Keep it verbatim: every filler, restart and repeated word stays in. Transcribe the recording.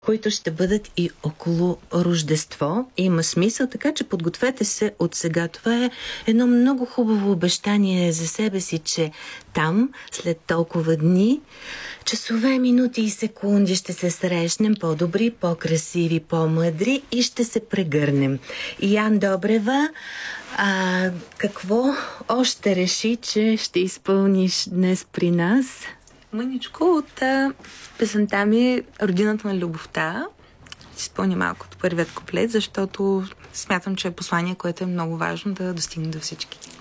които ще бъдат и около Рождество. Има смисъл, така че подгответе се от сега. Това е едно много хубаво обещание за себе си, че там, след толкова дни, часове, минути и секунди ще се срещнем по-добри, по-красиви, по-мъдри и ще се прегърнем. Ян Добрева, а, какво още реши, че ще изпълниш днес при нас? Мъничко от а, песента ми "Родината на любовта". Си спомня малко от първият куплет, защото смятам, че е послание, което е много важно да достигне до всички.